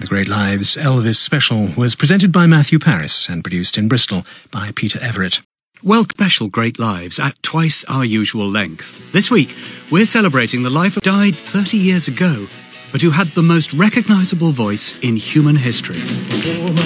The Great Lives Elvis special was presented by Matthew Paris and produced in Bristol by Peter Everett. Well, special Great Lives at twice our usual length. This week, we're celebrating the life of died 30 years ago, but who had the most recognisable voice in human history.